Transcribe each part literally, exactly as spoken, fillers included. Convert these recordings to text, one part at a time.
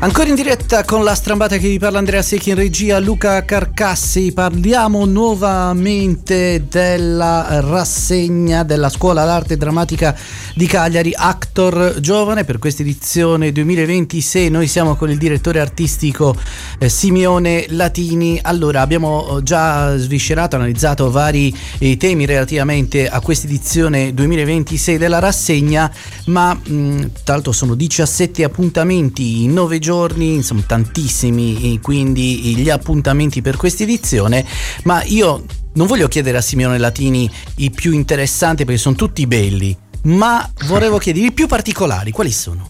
Ancora in diretta con la strambata che vi parla Andrea Secchi, in regia Luca Carcassi. Parliamo nuovamente della rassegna della Scuola d'Arte Drammatica di Cagliari, Actor Giovane, per questa edizione duemilaventisei. Noi siamo con il direttore artistico eh, Simeone Latini. Allora, abbiamo già sviscerato, analizzato vari eh, temi relativamente a questa edizione duemilaventisei della rassegna, ma mh, tra l'altro sono diciassette appuntamenti in nove giorni, insomma tantissimi, quindi gli appuntamenti per questa edizione. Ma io non voglio chiedere a Simeone Latini i più interessanti, perché sono tutti belli, ma volevo chiedere i più particolari. Quali sono?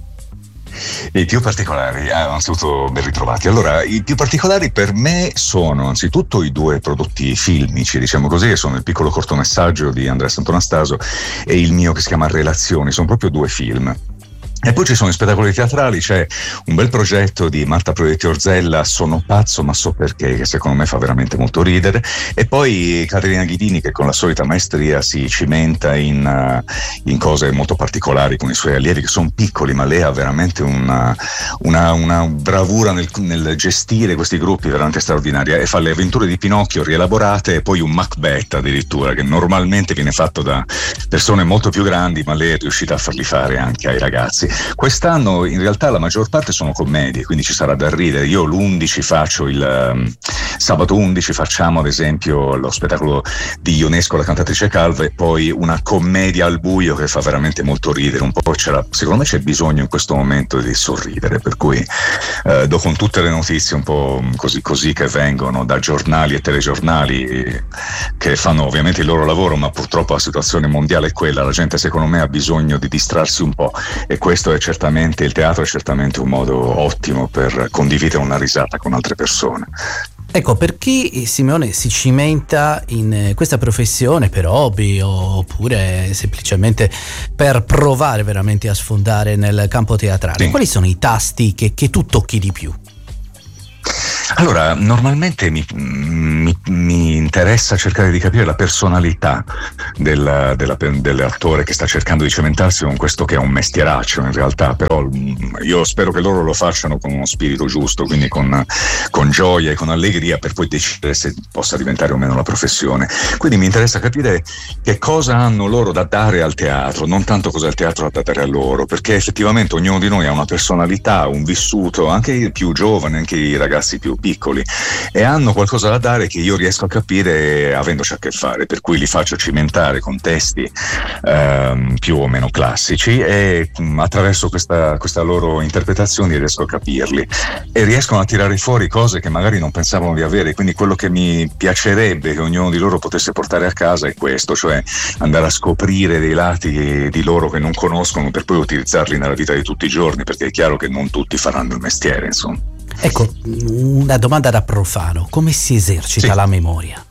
I più particolari, eh, anzitutto ben ritrovati. Allora, i più particolari per me sono anzitutto i due prodotti filmici, diciamo così, che sono il piccolo cortomessaggio di Andrea Santonastaso e il mio che si chiama Relazioni. Sono proprio due film. E poi ci sono i spettacoli teatrali. C'è un bel progetto di Marta Proietti Orzella, Sono pazzo ma so perché, che secondo me fa veramente molto ridere, e poi Caterina Ghidini, che con la solita maestria si cimenta in, uh, in cose molto particolari con i suoi allievi, che sono piccoli, ma lei ha veramente una, una, una bravura nel, nel gestire questi gruppi veramente straordinaria, e fa le avventure di Pinocchio rielaborate, e poi un Macbeth addirittura, che normalmente viene fatto da persone molto più grandi, ma lei è riuscita a farli fare anche ai ragazzi. Quest'anno in realtà la maggior parte sono commedie, quindi ci sarà da ridere. Io l'undici faccio il um, sabato undici facciamo ad esempio lo spettacolo di Ionesco, la cantatrice calva, e poi una commedia al buio che fa veramente molto ridere. Un po' c'era, secondo me c'è bisogno in questo momento di sorridere, per cui eh, dopo con tutte le notizie un po' così così che vengono da giornali e telegiornali che fanno ovviamente il loro lavoro, ma purtroppo la situazione mondiale è quella, la gente secondo me ha bisogno di distrarsi un po', e questo è certamente, il teatro è certamente un modo ottimo per condividere una risata con altre persone. Ecco, per chi, Simeone, si cimenta in questa professione per hobby oppure semplicemente per provare veramente a sfondare nel campo teatrale, sì, quali sono i tasti che, che tu tocchi di più? Allora, normalmente mi, mi, mi interessa cercare di capire la personalità del, della, dell'attore che sta cercando di cimentarsi con questo che è un mestieraccio in realtà, però io spero che loro lo facciano con uno spirito giusto, quindi con, con gioia e con allegria, per poi decidere se possa diventare o meno la professione. Quindi mi interessa capire che cosa hanno loro da dare al teatro, non tanto cosa il teatro ha da dare a loro, perché effettivamente ognuno di noi ha una personalità, un vissuto, anche i più giovani, anche i ragazzi più piccoli, e hanno qualcosa da dare che io riesco a capire avendoci a che fare, per cui li faccio cimentare con testi ehm, più o meno classici, e mh, attraverso questa, questa loro interpretazione riesco a capirli e riescono a tirare fuori cose che magari non pensavano di avere. Quindi quello che mi piacerebbe che ognuno di loro potesse portare a casa è questo, cioè andare a scoprire dei lati di loro che non conoscono, per poi utilizzarli nella vita di tutti i giorni, perché è chiaro che non tutti faranno il mestiere, insomma. Ecco, una domanda da profano: come si esercita sì. la memoria?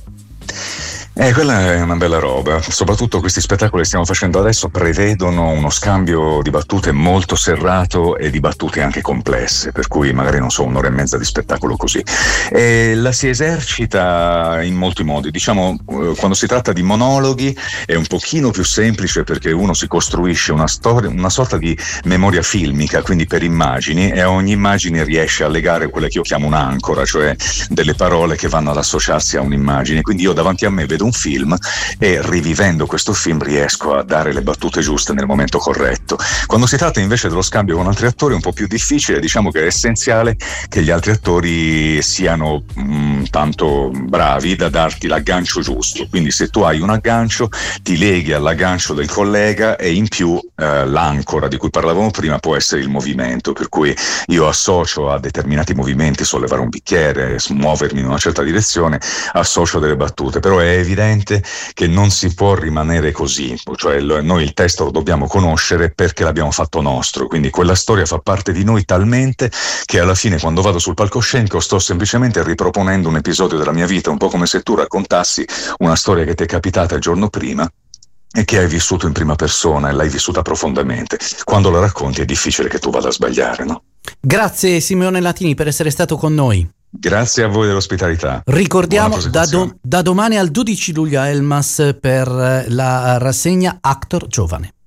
Eh, quella è una bella roba. Soprattutto questi spettacoli che stiamo facendo adesso prevedono uno scambio di battute molto serrato e di battute anche complesse, per cui magari non so, un'ora e mezza di spettacolo così. E la si esercita in molti modi. Diciamo, quando si tratta di monologhi è un pochino più semplice, perché uno si costruisce una storia, una sorta di memoria filmica, quindi per immagini, e a ogni immagine riesce a legare quella che io chiamo un'ancora, cioè delle parole che vanno ad associarsi a un'immagine. Quindi io davanti a me vedo un film e rivivendo questo film riesco a dare le battute giuste nel momento corretto. Quando si tratta invece dello scambio con altri attori è un po' più difficile. Diciamo che è essenziale che gli altri attori siano mh, tanto bravi da darti l'aggancio giusto, quindi se tu hai un aggancio ti leghi all'aggancio del collega, e in più eh, l'ancora di cui parlavamo prima può essere il movimento, per cui io associo a determinati movimenti, sollevare un bicchiere, muovermi in una certa direzione, associo delle battute. Però è evidente che non si può rimanere così, cioè noi il testo lo dobbiamo conoscere perché l'abbiamo fatto nostro, quindi quella storia fa parte di noi talmente che alla fine, quando vado sul palcoscenico, sto semplicemente riproponendo un episodio della mia vita, un po' come se tu raccontassi una storia che ti è capitata il giorno prima e che hai vissuto in prima persona e l'hai vissuta profondamente. Quando la racconti è difficile che tu vada a sbagliare, no? Grazie Simeone Latini per essere stato con noi. Grazie a voi dell'ospitalità. Ricordiamo da, do, da domani al dodici luglio a Elmas per la rassegna Actor Giovane.